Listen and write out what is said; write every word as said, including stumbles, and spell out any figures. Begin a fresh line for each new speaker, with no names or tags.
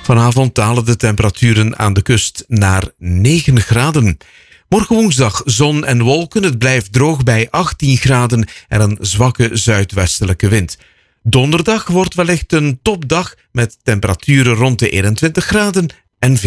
Vanavond dalen de temperaturen aan de kust naar negen graden. Morgen woensdag zon en wolken. Het blijft droog bij achttien graden en een zwakke zuidwestelijke wind. Donderdag wordt wellicht een topdag met temperaturen rond de eenentwintig graden